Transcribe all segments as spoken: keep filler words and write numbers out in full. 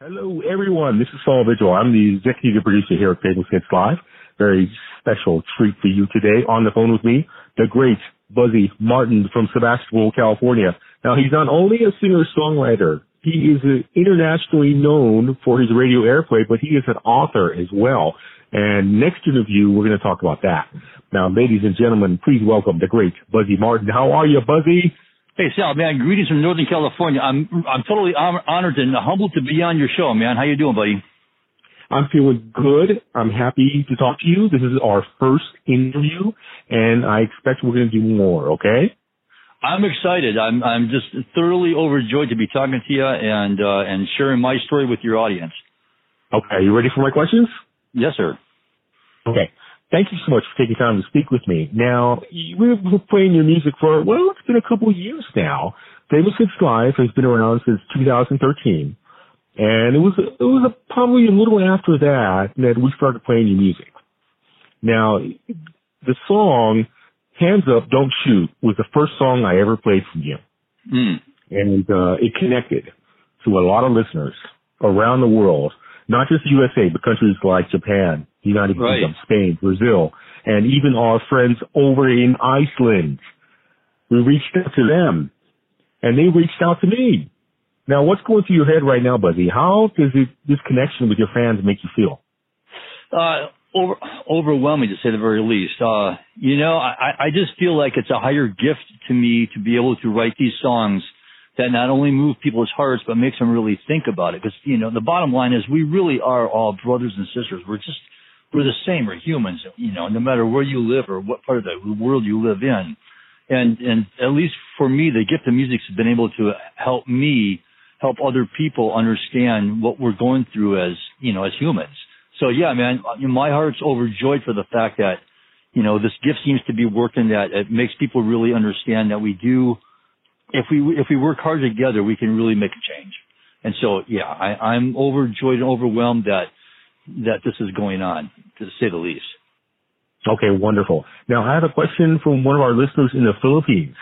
Hello, everyone. This is Saul Vigil. I'm the executive producer here at Table Hits Live. Very special treat for you today. On the phone with me, the great Buzzy Martin from Sebastopol, California. Now, he's not only a singer-songwriter, he is internationally known for his radio airplay, but he is an author as well. And next interview, we're going to talk about that. Now, ladies and gentlemen, please welcome the great Buzzy Martin. How are you, Buzzy? Hey, Sal, man, greetings from Northern California. I'm I'm totally honored and humbled to be on your show, man. How you doing, buddy? I'm feeling good. I'm happy to talk to you. This is our first interview, and I expect we're going to do more, okay? I'm excited. I'm I'm just thoroughly overjoyed to be talking to you and uh, and sharing my story with your audience. Okay, are you ready for my questions? Yes, sir. Okay. Thank you so much for taking time to speak with me. Now, we've been playing your music for, well, it's been a couple of years now. Table Hits Live has been around since two thousand thirteen. And it was, it was a, probably a little after that that we started playing your music. Now, the song, Hands Up, Don't Shoot, was the first song I ever played from you. Mm. And uh, it connected to a lot of listeners around the world, not just U S A, but countries like Japan, United Kingdom, right. Spain, Brazil, and even our friends over in Iceland. We reached out to them, and they reached out to me. Now, what's going through your head right now, Buzzy? How does it, this connection with your fans make you feel? Uh, over, overwhelming, to say the very least. Uh, you know, I, I just feel like it's a higher gift to me to be able to write these songs that not only move people's hearts, but makes them really think about it. Because, you know, the bottom line is we really are all brothers and sisters. We're just, we're the same. We're humans, you know, no matter where you live or what part of the world you live in. And, and at least for me, the gift of music has been able to help me help other people understand what we're going through as, you know, as humans. So yeah, man, my heart's overjoyed for the fact that, you know, this gift seems to be working, that it makes people really understand that we do, if we, if we work hard together, we can really make a change. And so, yeah, I, I'm overjoyed and overwhelmed that, that this is going on, to say the least. Okay, wonderful. Now, I have a question from one of our listeners in the Philippines.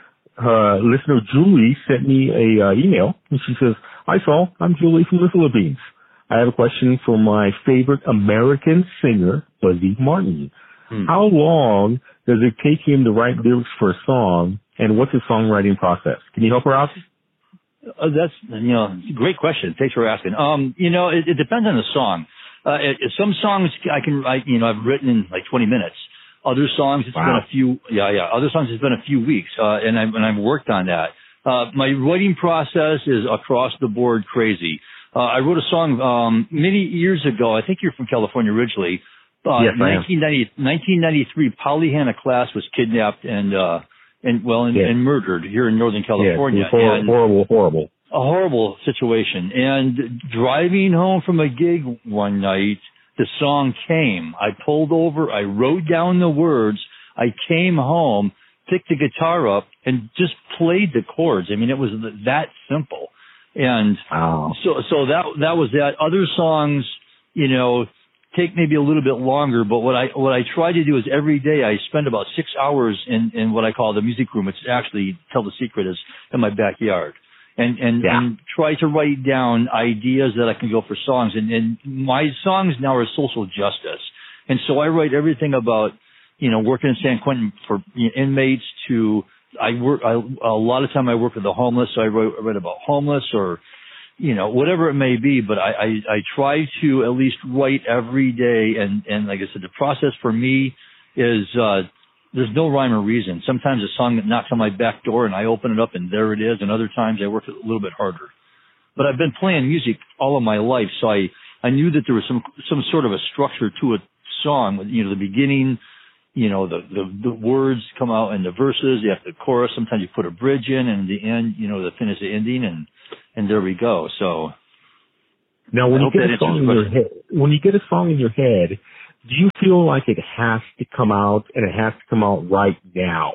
Uh, listener Julie sent me a uh, email, and she says, "Hi, Saul. I'm Julie from the Philippines. I have a question for my favorite American singer, Buzzy Martin. Hmm. How long does it take him to write lyrics for a song, and what's his songwriting process? Can you help her out?" Uh, that's, you know, great question. Thanks for asking. Um, you know, it, it depends on the song. Uh, it, some songs I can, I, you know, I've written in like twenty minutes. Other songs, it's wow. been a few, yeah, yeah. Other songs, it's been a few weeks, uh, and I've, and I've worked on that. Uh, my writing process is across the board crazy. Uh, I wrote a song, um, many years ago. I think you're from California originally. Uh, yes, nineteen ninety, nineteen ninety-three, Pollyanna Class was kidnapped and, uh, and, well, and, yes. and murdered here in Northern California. Yes, horrible, and horrible, horrible. A horrible situation. And driving home from a gig one night, the song came. I pulled over. I wrote down the words. I came home, picked the guitar up, and just played the chords. I mean, it was that simple. And wow. so, so that that was that. Other songs, you know, take maybe a little bit longer. But what I what I try to do is every day I spend about six hours in in what I call the music room. It's actually, Tell the Secret, is in my backyard. And, and, yeah. and try to write down ideas that I can go for songs. And, and my songs now are social justice. And so I write everything about, you know, working in San Quentin for you know, inmates to, I work, I, a lot of time I work with the homeless. So I write, I write about homeless or, you know, whatever it may be. But I, I, I try to at least write every day. And, and like I said, the process for me is, uh, there's no rhyme or reason. Sometimes a song that knocks on my back door and I open it up and there it is. And other times I work a little bit harder. But I've been playing music all of my life, so I, I knew that there was some some sort of a structure to a song. You know, the beginning, you know, the, the, the words come out in the verses. You have the chorus. Sometimes you put a bridge in, and the end, you know, the finish, the ending, and and there we go. So now, when you get a song in your head, when you get a song in your head, do you feel like it has to come out and it has to come out right now?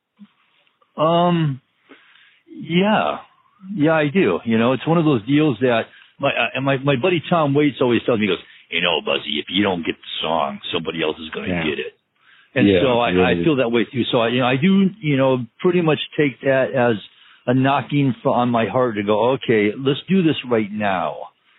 Um, yeah, yeah, I do. You know, it's one of those deals that my uh, my my buddy Tom Waits always tells me, he goes, you know, Buzzy, if you don't get the song, somebody else is going to yeah. get it. And yeah, so I, really. I feel that way too. So I, you know, I do, you know, pretty much take that as a knocking on my heart to go, okay, let's do this right now.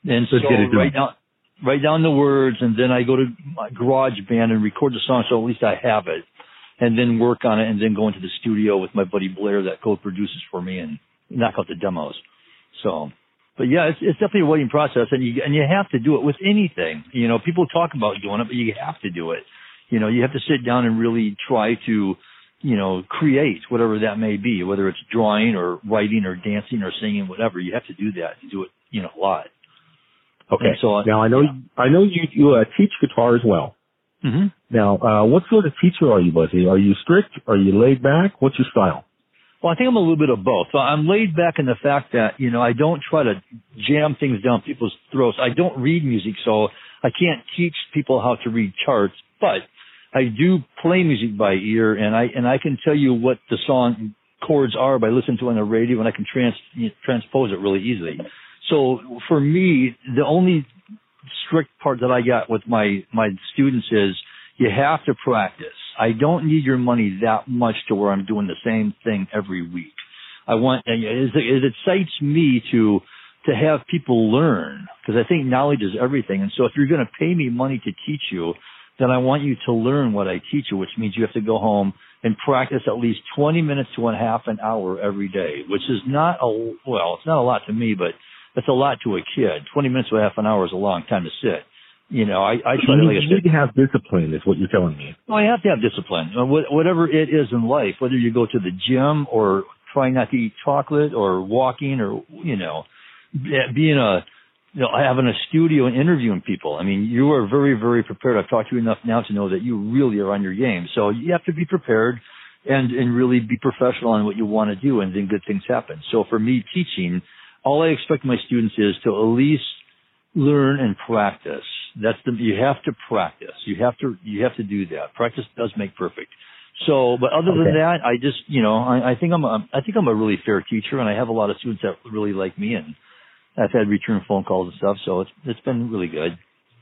And so write down, write down the words, and then I go to my GarageBand and record the song so at least I have it, and then work on it, and then go into the studio with my buddy Blair that co-produces for me and knock out the demos. So, but yeah, it's, it's definitely a waiting process, and you and you have to do it with anything. You know, people talk about doing it, but you have to do it. You know, you have to sit down and really try to, you know, create whatever that may be, whether it's drawing or writing or dancing or singing, whatever. You have to do that to do it, you know, a lot. Okay. And so, now I know yeah. I know you you uh, teach guitar as well. Mm-hmm. Now, uh, what sort of teacher are you, Buzzy? Are you strict? Are you laid back? What's your style? Well, I think I'm a little bit of both. So I'm laid back in the fact that, you know, I don't try to jam things down people's throats. I don't read music, so I can't teach people how to read charts, but I do play music by ear, and I and I can tell you what the song chords are by listening to it on the radio, and I can trans you know, transpose it really easily. So for me, the only strict part that I got with my my students is you have to practice. I don't need your money that much to where I'm doing the same thing every week. I want, and it, it excites me to, to have people learn, because I think knowledge is everything. And so if you're going to pay me money to teach you, then I want you to learn what I teach you, which means you have to go home and practice at least twenty minutes to a half an hour every day, which is not a, well, it's not a lot to me, but it's a lot to a kid. twenty minutes to a half an hour is a long time to sit. You know, I, I try you to, need, like I you said, need to have discipline is what you're telling me. well, you have to have discipline. Whatever it is in life, whether you go to the gym or trying not to eat chocolate or walking or, you know, being a, you know, having a studio and interviewing people. I mean, you are very, very prepared. I've talked to you enough now to know that you really are on your game. So you have to be prepared and, and really be professional on what you want to do, and then good things happen. So for me, teaching, all I expect my students is to at least learn and practice. That's the, you have to practice. You have to, you have to do that. Practice does make perfect. So, but other okay. than that, I just, you know, I, I think I'm a, I think I'm a really fair teacher, and I have a lot of students that really like me, and I've had return phone calls and stuff. So it's, it's been really good.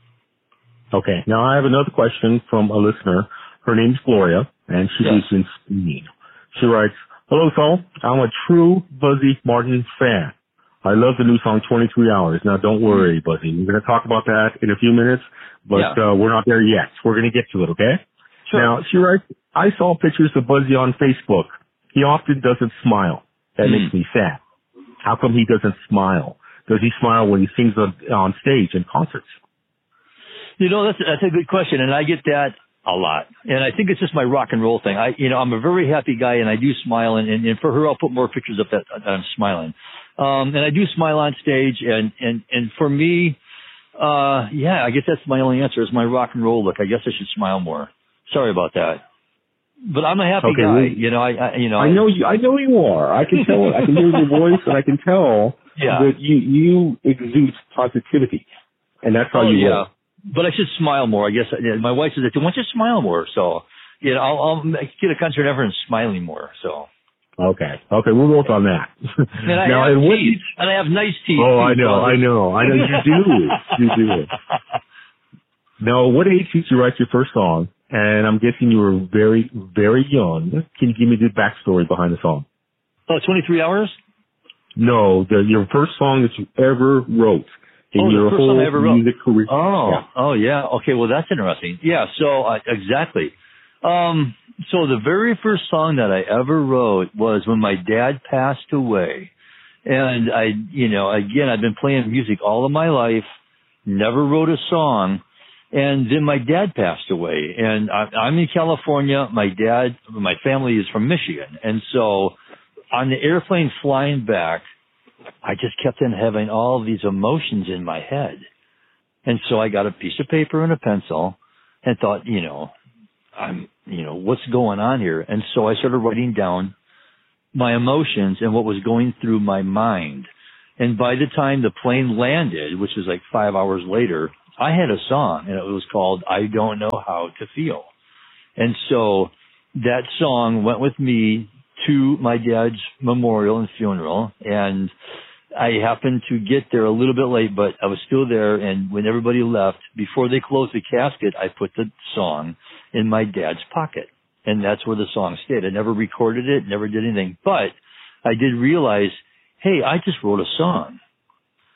Okay. Now I have another question from a listener. Her name's Gloria, and she Yes. lives in Spain. She writes, "Hello, Saul. I'm a true Buzzy Martin fan. I love the new song twenty-three hours. Now, don't worry, Buzzy. We're going to talk about that in a few minutes, but Yeah. uh, we're not there yet. We're going to get to it, okay?" Sure. Now, she writes, "I saw pictures of Buzzy on Facebook. He often doesn't smile. That Mm. makes me sad. How come he doesn't smile? Does he smile when he sings on, on stage in concerts?" You know, that's, that's a good question, and I get that a lot. And I think it's just my rock and roll thing. I, you know, I'm a very happy guy, and I do smile, and, and, and for her, I'll put more pictures up that, that I'm smiling. Um, and I do smile on stage, and, and, and for me, uh, yeah, I guess that's my only answer is my rock and roll look. I guess I should smile more. Sorry about that. But I'm a happy Okay, guy. well, you know, I, I, you know, I know you. I know you are. I can tell. I can hear your voice, and I can tell yeah. that you you exude positivity, and that's how Oh, you yeah. roll. But I should smile more. I guess yeah, my wife says, "Why don't you smile more?" So, you know, I'll, I'll get a concert ever and smiling more. So. Okay. Okay, we'll work on that. And I now, have and what teeth, and I have nice teeth. Oh, too, I know, so I know, I know. You do, you do. Now, what age did you write your first song? And I'm guessing you were very, very young. Can you give me the backstory behind the song? Oh, twenty-three hours? No, the your first song that you ever wrote in Oh, the your first whole song I ever wrote. music career. Oh, Yeah. oh yeah. Okay, well that's interesting. Yeah, so uh, exactly. Um, so the very first song that I ever wrote was when my dad passed away, and I, you know, again I've been playing music all of my life, never wrote a song, and then my dad passed away, and I, I'm in California. My dad, my family is from Michigan, and so on the airplane flying back, I just kept on having all these emotions in my head. And so I got a piece of paper and a pencil and thought, you know, I'm, you know, what's going on here? And so I started writing down my emotions and what was going through my mind. And by the time the plane landed, which was like five hours later, I had a song, and it was called I Don't Know How to Feel. And so that song went with me to my dad's memorial and funeral, and I happened to get there a little bit late, but I was still there, and when everybody left, before they closed the casket, I put the song in my dad's pocket, and that's where the song stayed. I never recorded it, never did anything, but I did realize, hey, I just wrote a song.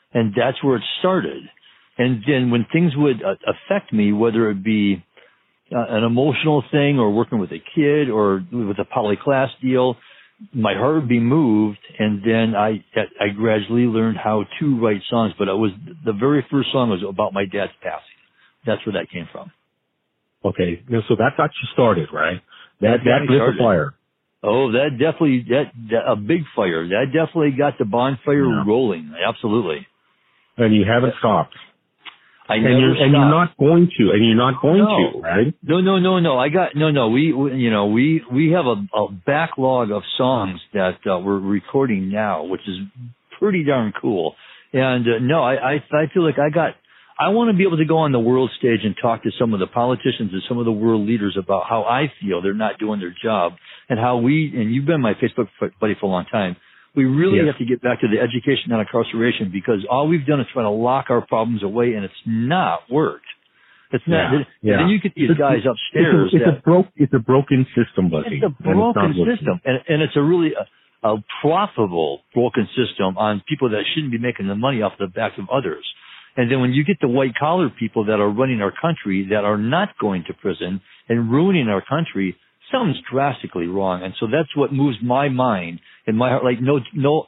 And that's where it started. And then when things would uh, affect me, whether it be uh, an emotional thing or working with a kid or with a poly class deal, my heart would be moved. And then I, I gradually learned how to write songs. But it was the very first song was about my dad's passing. That's where that came from. Okay. So that got you started, right? That, that lit the fire. Oh, that definitely, that, that, a big fire. That definitely got the bonfire yeah. rolling. Absolutely. And you haven't stopped. I and never you're, stopped. And you're not going to, and you're not going no. to, right? No, no, no, no. I got, no, no. We, we you know, we, we have a, a backlog of songs that uh, we're recording now, which is pretty darn cool. And uh, no, I, I, I feel like I got, I want to be able to go on the world stage and talk to some of the politicians and some of the world leaders about how I feel they're not doing their job and how we, and you've been my Facebook buddy for a long time, we really yes. have to get back to the education on incarceration because all we've done is try to lock our problems away and it's not worked. It's not, yeah. yeah. And then you get these it's, guys upstairs. It's a, it's that, a broke, it's a broken system, Buzzy. It's a broken system. And, and it's a really, a, a profitable broken system on people that shouldn't be making the money off the backs of others. And then when you get the white collar people that are running our country that are not going to prison and ruining our country, something's drastically wrong. And so that's what moves my mind and my heart. Like no, no,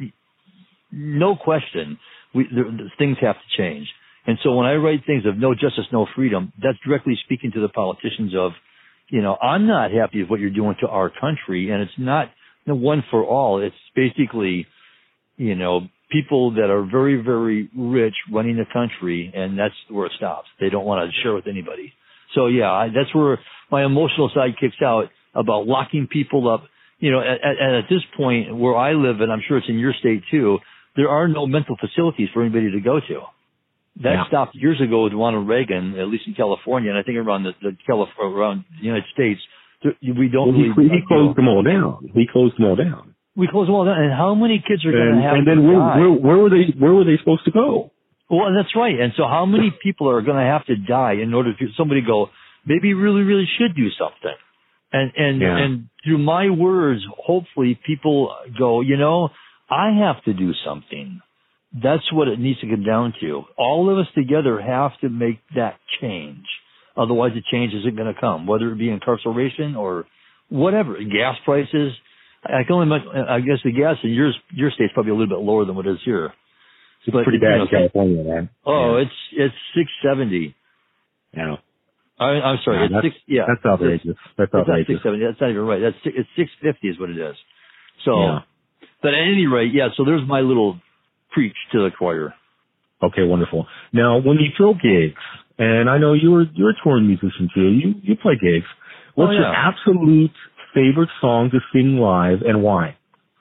no question, we, the, the things have to change. And so when I write things of no justice, no freedom, that's directly speaking to the politicians of, you know, I'm not happy with what you're doing to our country. And it's not you know, one for all. It's basically, you know, people that are very, very rich running the country, and that's where it stops. They don't want to share with anybody. So, yeah, I, that's where my emotional side kicks out about locking people up. You know, and at this point where I live, and I'm sure it's in your state too, there are no mental facilities for anybody to go to. That yeah. stopped years ago with Ronald Reagan, at least in California, and I think around the, the California, around the United States, we don't well, really. He, he closed them all down. He closed them all down. We close them all down. And how many kids are going to have And then to where, die? where, where were they? Where were they supposed to go? Well, that's right. And so, how many people are going to have to die in order for somebody to go? Maybe you really, really should do something. And and yeah. and through my words, hopefully, people go. You know, I have to do something. That's what it needs to come down to. All of us together have to make that change. Otherwise, the change isn't going to come. Whether it be incarceration or whatever, gas prices. I can only imagine, I guess the gas in your your state's probably a little bit lower than what it is here. It's but, pretty bad you know, in California, man. Oh, yeah. it's it's six seventy. Yeah. I, I'm sorry, no, it's that's, six. Yeah, that's outrageous. That's it's outrageous. Not six seventy. That's not even right. That's it's six fifty is what it is. So, yeah. but at any rate, yeah. So there's my little preach to the choir. Okay, wonderful. Now, when you fill gigs, and I know you're you're a touring musician too. You you play gigs. What's oh, yeah. your absolute favorite song to sing live, and why?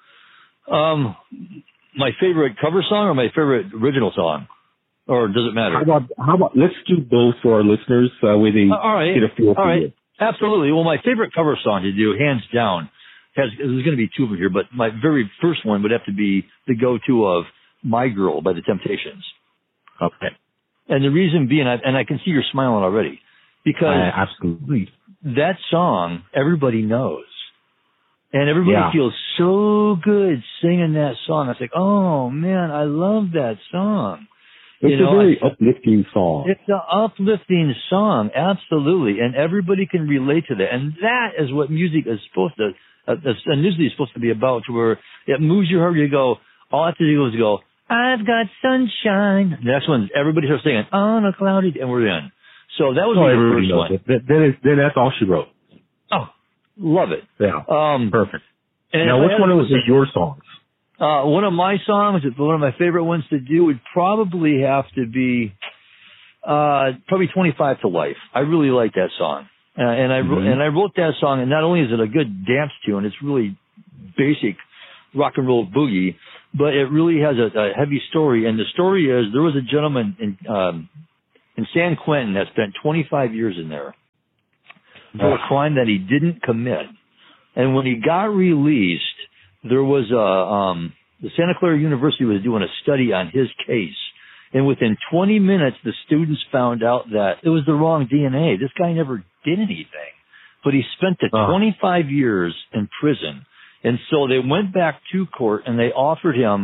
Um, my favorite cover song or my favorite original song, or does it matter? How about how about let's do both for our listeners, uh, where they uh, all right. get a feel for all right. you. Absolutely. Well, my favorite cover song to do, hands down, has there's going to be two of them here, but my very first one would have to be the go-to of "My Girl" by the Temptations. Okay. And the reason being, I, and I can see you're smiling already, because uh, absolutely that song everybody knows. And everybody yeah. feels so good singing that song. It's like, oh, man, I love that song. It's you know, a very I, uplifting song. It's an uplifting song, absolutely. And everybody can relate to that. And that is what music is supposed to, uh, uh, music is supposed to be about, to where it moves your heart. You go, all I have to do is go, I've got sunshine. The next one, everybody starts singing, on a cloudy day, and we're in. So that was oh, the first one. It. Then, then that's all she wrote. Oh. Love it. Yeah. Um, Perfect. And now, which one of those are your songs? Uh, one of my songs, one of my favorite ones to do would probably have to be, uh, probably twenty-five to Life. I really like that song. Uh, and I, mm-hmm. and I wrote that song, and not only is it a good dance tune, it's really basic rock and roll boogie, but it really has a, a heavy story. And the story is there was a gentleman in, um, in San Quentin that spent twenty-five years in there for a crime that he didn't commit. And when he got released, there was a, um, the Santa Clara University was doing a study on his case. And within twenty minutes, the students found out that it was the wrong D N A. This guy never did anything, but he spent the uh. twenty-five years in prison. And so they went back to court and they offered him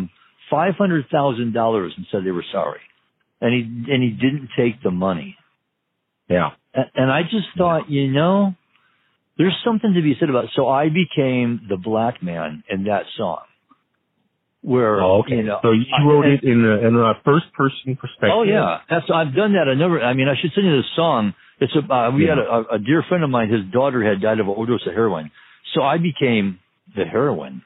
five hundred thousand dollars and said they were sorry. And he, and he didn't take the money. Yeah. And, and I just thought, you know, there's something to be said about it. So I became the black man in that song. Where, oh, okay. you know, so you wrote I, it in a, in a first person perspective. Oh yeah. That's, I've done that. I never, I mean, I should send you this song. It's a, uh, we yeah. had a, a dear friend of mine, his daughter had died of an overdose of heroin. So I became the heroin.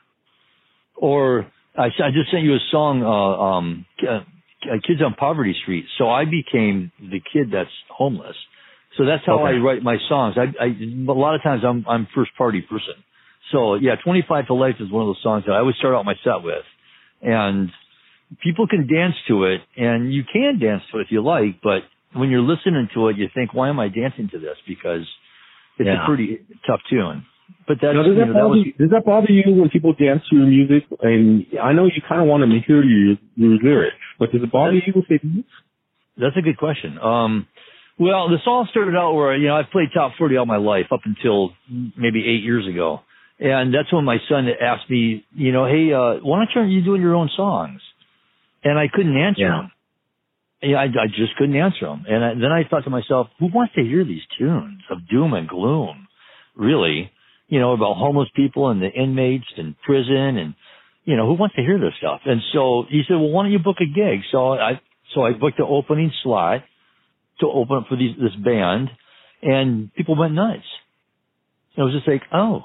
Or I, I just sent you a song, uh, um, uh, Kids on Poverty Street. So I became the kid that's homeless. So that's how okay. I write my songs. I, I, a lot of times I'm, I'm first party person. So yeah, twenty-five to Life is one of those songs that I always start out my set with. And people can dance to it, and you can dance to it if you like, but when you're listening to it, you think, why am I dancing to this? Because it's yeah. a pretty tough tune. But that's, now, does, that you know, bother, that was, does that bother you when people dance to your music? And I know you kind of want them to hear your, your lyrics, but does it bother you if they do? That's a good question. Um, well, this all started out where, you know, I've played top forty all my life up until maybe eight years ago. And that's when my son asked me, you know, hey, uh, why don't you doing your own songs? And I couldn't answer yeah. him. Yeah, I, I just couldn't answer him. And I, then I thought to myself, who wants to hear these tunes of doom and gloom? Really? You know, about homeless people and the inmates and prison and, you know, who wants to hear this stuff? And so he said, well, why don't you book a gig? So I, so I booked the opening slot to open up for these, this band, and people went nuts. It was just like, oh.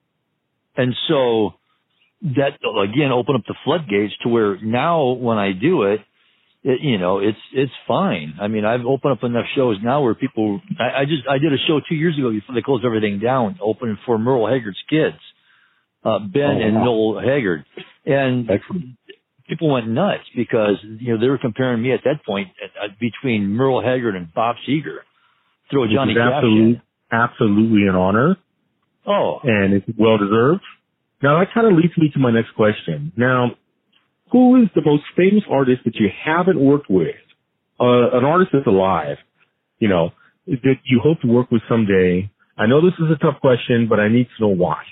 And so that, again, opened up the floodgates to where now when I do it, it, you know, it's, it's fine. I mean, I've opened up enough shows now where people, I, I just, I did a show two years ago before they closed everything down, opening for Merle Haggard's kids, uh, Ben oh, and wow. Noel Haggard. And Excellent. People went nuts because, you know, they were comparing me at that point uh, between Merle Haggard and Bob Seger. Throw Johnny Cash absolutely, absolutely an honor. Oh. And it's well deserved. Now that kind of leads me to my next question. Now, who is the most famous artist that you haven't worked with? Uh, an artist that's alive, you know, that you hope to work with someday. I know this is a tough question, but I need to know why.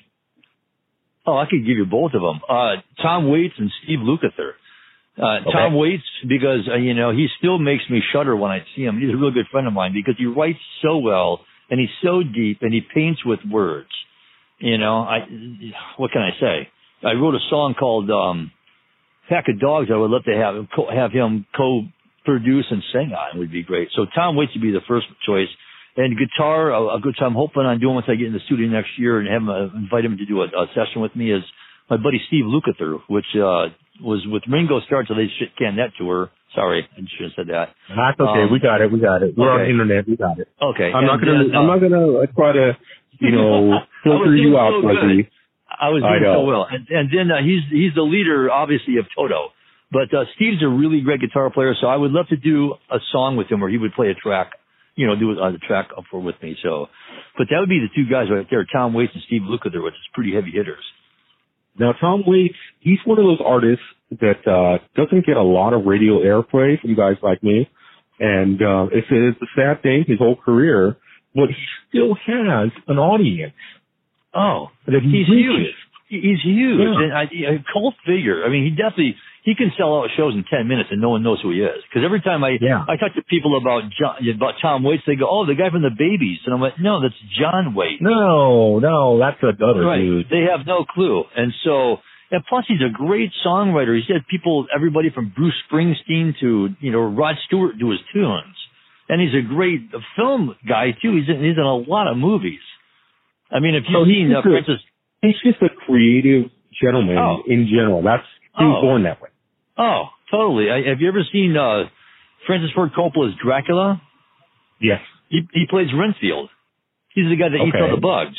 Oh, I could give you both of them. Uh, Tom Waits and Steve Lukather. Uh, okay. Tom Waits, because, uh, you know, he still makes me shudder when I see him. He's a real good friend of mine because he writes so well and he's so deep and he paints with words. You know, I, what can I say? I wrote a song called, um, Pack of Dogs. I would love to have him, co- have him co-produce and sing on. It would be great. So Tom Waits would be the first choice. And guitar, a, a good time I'm hoping on doing once I get in the studio next year and have him, uh, invite him to do a, a session with me is my buddy Steve Lukather, which, uh, was with Ringo Starr till they shit canned that tour. Sorry, I should have said that. That's okay. Um, we got it. We got it. We're okay. On the internet. We got it. Okay. I'm and not gonna. Then, uh, I'm not gonna try to, you know, filter you out, so Leslie. I was doing so well. And, and then uh, he's he's the leader, obviously, of Toto. But uh, Steve's a really great guitar player, so I would love to do a song with him where he would play a track, you know, do uh, the track up for with me. So, but that would be the two guys right there, Tom Waits and Steve Lukather, which is pretty heavy hitters. Now, Tom Waits, he's one of those artists that uh, doesn't get a lot of radio airplay from guys like me. And uh, it's, it's a sad thing, his whole career, but he still has an audience. Oh, that he he's reaches. huge. He's huge. Yeah. And I, a cult figure. I mean, he definitely, he can sell out shows in ten minutes and no one knows who he is. Because every time I, yeah. I talk to people about John, about Tom Waits, they go, oh, the guy from the Babies. And I'm like, no, that's John Waits. No, no, that's another right. dude. They have no clue. And so, and plus he's a great songwriter. He's had people, everybody from Bruce Springsteen to, you know, Rod Stewart do his tunes. And he's a great film guy too. He's in, he's in a lot of movies. I mean, if you've so seen uh, Princess... He's just a creative gentleman oh. in general. That's, he was oh. born that way. Oh, totally. I, have you ever seen uh, Francis Ford Coppola's Dracula? Yes. He, he plays Renfield. He's the guy that eats okay. all the bugs.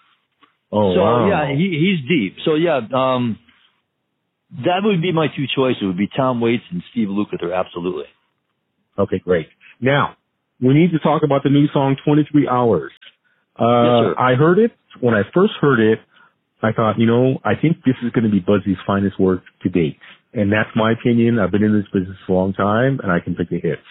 Oh, so, wow. yeah, he, he's deep. So, yeah, um, that would be my two choices. It would be Tom Waits and Steve Lukather, absolutely. Okay, great. Now, we need to talk about the new song, twenty-three hours. Uh, yes, sir. I heard it. When I first heard it, I thought, you know, I think this is going to be Buzzy's finest work to date. And that's my opinion. I've been in this business for a long time, and I can pick the hits.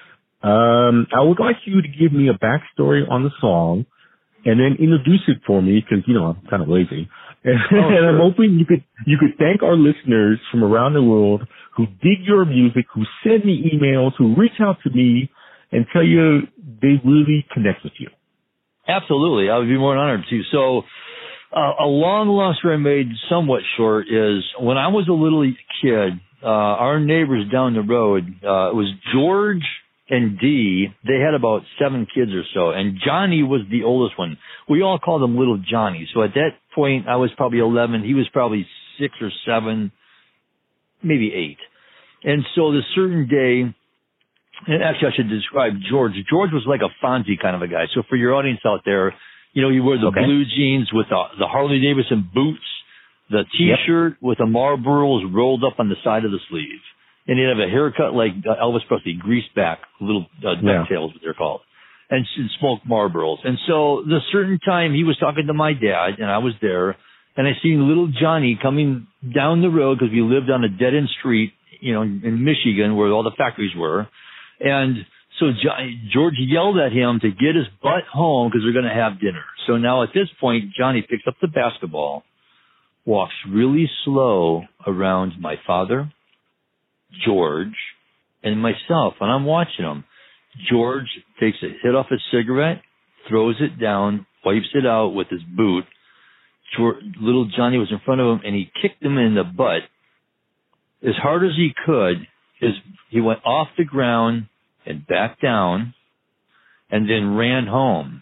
Um, I would like you to give me a backstory on the song, and then introduce it for me, because, you know, I'm kind of lazy. And, oh, and sure. I'm hoping you could you could thank our listeners from around the world who dig your music, who send me emails, who reach out to me and tell you they really connect with you. Absolutely. I would be more than honored to. So uh, a long, long story made somewhat short is when I was a little kid, uh, our neighbors down the road, uh, it was George and Dee. They had about seven kids or so, and Johnny was the oldest one. We all called him Little Johnny. So at that point, I was probably eleven. He was probably six or seven, maybe eight. And so this certain day, and actually I should describe George. George was like a Fonzie kind of a guy. So for your audience out there, you know, he wore the Okay. blue jeans with the, the Harley Davidson boots, the T-shirt yep. with the Marlboros rolled up on the side of the sleeve. And he'd have a haircut like Elvis Presley, greased back, little uh, ducktails, what they're called, and, and smoked Marlboros. And so the certain time he was talking to my dad, and I was there, and I seen little Johnny coming down the road because we lived on a dead-end street, you know, in Michigan where all the factories were. And so George yelled at him to get his butt home because they're going to have dinner. So now at this point, Johnny picks up the basketball, walks really slow around my father, George, and myself, and I'm watching him. George takes a hit off his cigarette, throws it down, wipes it out with his boot. George, little Johnny was in front of him, and he kicked him in the butt as hard as he could. His, he went off the ground and back down and then ran home.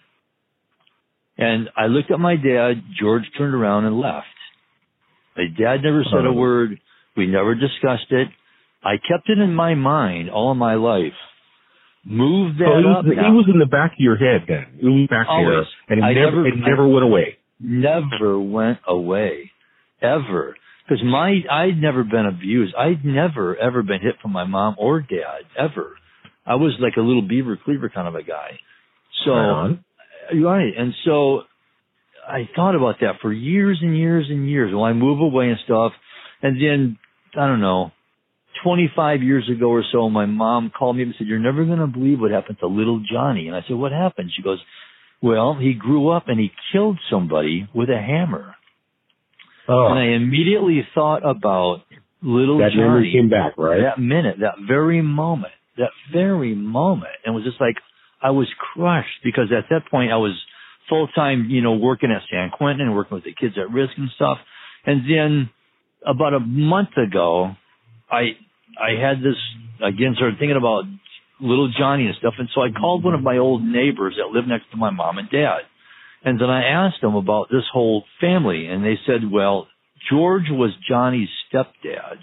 And I looked at my dad. George turned around and left. My dad never said a word. We never discussed it. I kept it in my mind all of my life. Move that so it was, up. It now. was in the back of your head then. It was back Always. there. And it I never, never, it never I went away. Never went away. Ever. Because my, I'd never been abused. I'd never, ever been hit from my mom or dad. Ever. I was like a little Beaver Cleaver kind of a guy. So, right. right. And so I thought about that for years and years and years. Well, I move away and stuff. And then, I don't know, twenty-five years ago or so, my mom called me and said, "You're never going to believe what happened to little Johnny." And I said, "What happened?" She goes, "Well, he grew up and he killed somebody with a hammer." Oh. And I immediately thought about little that Johnny. That memory came back, right? That minute, that very moment, that very moment. And it was just like, I was crushed because at that point I was full-time, you know, working at San Quentin and working with the kids at risk and stuff. And then about a month ago, I I had this, again, started thinking about little Johnny and stuff. And so I called one of my old neighbors that lived next to my mom and dad. And then I asked them about this whole family. And they said, well, George was Johnny's stepdad.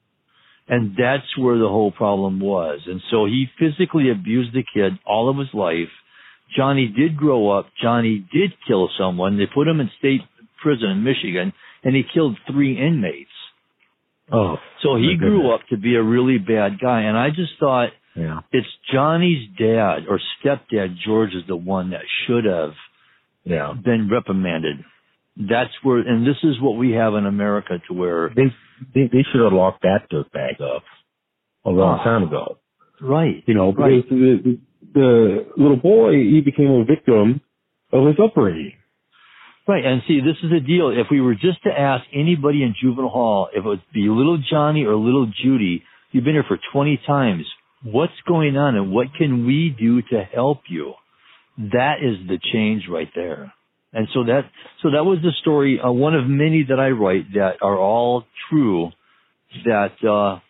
And that's where the whole problem was. And so he physically abused the kid all of his life. Johnny did grow up. Johnny did kill someone. They put him in state prison in Michigan, and he killed three inmates. Oh, so he grew up to be a really bad guy. And I just thought, yeah. it's Johnny's dad or stepdad, George, is the one that should have yeah. been reprimanded. That's where, and this is what we have in America to where they they, they should have locked that dirtbag up a long oh, time ago. Right. You know, because right. the, the little boy, he became a victim of his upbringing. Right, and see, this is the deal. If we were just to ask anybody in juvenile hall, if it would be little Johnny or little Judy, you've been here for twenty times, what's going on and what can we do to help you? That is the change right there. And so that, so that was the story, uh, one of many that I write that are all true, that, uh,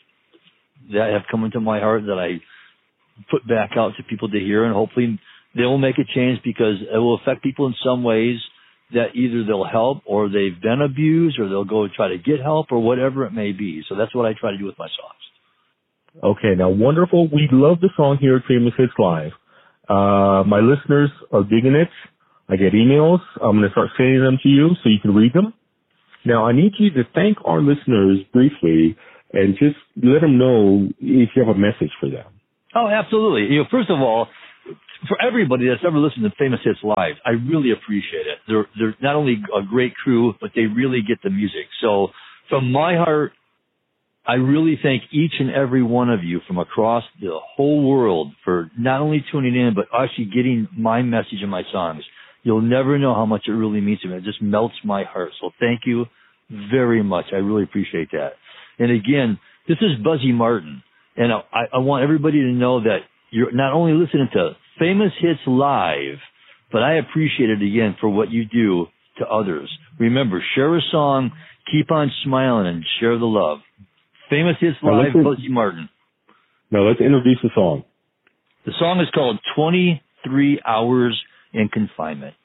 that have come into my heart that I put back out to people to hear, and hopefully they will make a change because it will affect people in some ways that either they'll help or they've been abused or they'll go try to get help or whatever it may be. So that's what I try to do with my songs. Okay, now wonderful. We love the song here at Famous Hits Live. Uh, my listeners are digging it. I get emails. I'm going to start sending them to you so you can read them. Now, I need you to thank our listeners briefly and just let them know if you have a message for them. Oh, absolutely. You know, first of all, for everybody that's ever listened to Famous Hits Live, I really appreciate it. They're, they're not only a great crew, but they really get the music. So from my heart, I really thank each and every one of you from across the whole world for not only tuning in, but actually getting my message and my songs. You'll never know how much it really means to me. It just melts my heart. So thank you very much. I really appreciate that. And again, this is Buzzy Martin. And I, I want everybody to know that you're not only listening to Famous Hits Live, but I appreciate it again for what you do to others. Remember, share a song, keep on smiling, and share the love. Famous Hits Live, Buzzy Martin. Now let's introduce the song. The song is called twenty-three hours in Confinement.